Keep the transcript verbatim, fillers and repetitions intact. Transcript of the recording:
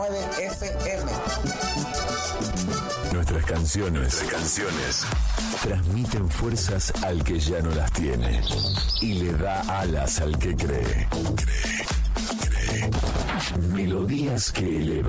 nueve F M. Nuestras canciones, Nuestras canciones transmiten fuerzas al que ya no las tiene y le da alas al que cree. Cree, cree. Melodías que elevan.